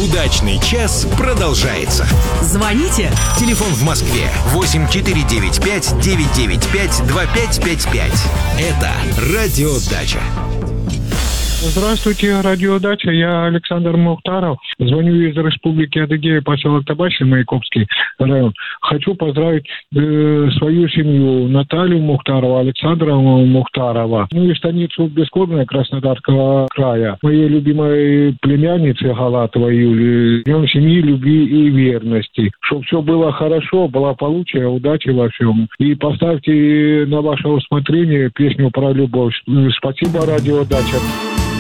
Удачный час продолжается. Звоните. Телефон в Москве 8495-995-2555. Это «Радиодача». Здравствуйте, радиодача. Я Александр Мухтаров. Звоню из Республики Адыгея, поселок Табачный, Маяковский район. Хочу поздравить свою семью Наталью Мухтарова, Александра Мухтарова, и станицу Бескорная Краснодарского края. Моей любимой племяннице Галатовой Юлии. Днем семьи, любви и верности. Чтобы все было хорошо, благополучие, удачи во всем. И поставьте на ваше усмотрение песню про любовь. Спасибо, радиодача.